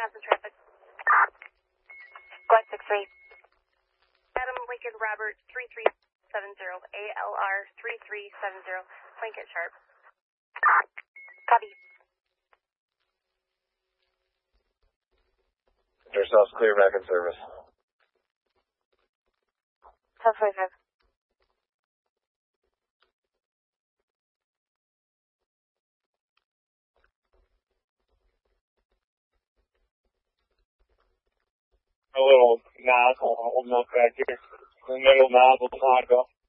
Wisconsin traffic. Go ahead, 6-3. Adam Lincoln Robert 3370, ALR 3370, Lincoln Sharp. Copy. Yourselves clear back in service. 1045. A little nozzle, almost back here. The middle nozzle, hot go.